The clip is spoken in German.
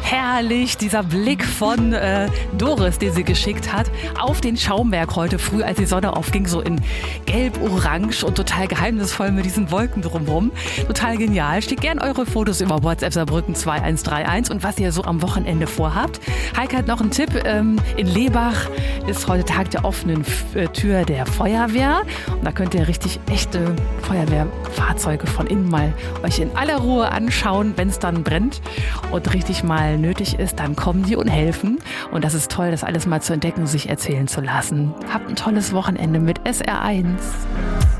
Herrlich, dieser Blick von Doris, den sie geschickt hat, auf den Schaumberg heute früh, als die Sonne aufging, so in gelb-orange und total geheimnisvoll mit diesen Wolken drumherum. Total genial. Schickt gerne eure Fotos über WhatsApp Saarbrücken 2131 und was ihr so am Wochenende vorhabt. Heike hat noch einen Tipp. In Lebach ist heute Tag der offenen Tür der Feuerwehr. Und da könnt ihr richtig echte Feuerwehrfahrzeuge von innen mal euch in aller Ruhe anschauen, wenn es dann brennt und richtig mal nötig ist, dann kommen die und helfen. Und das ist toll, das alles mal zu entdecken und sich erzählen zu lassen. Habt ein tolles Wochenende mit SR1.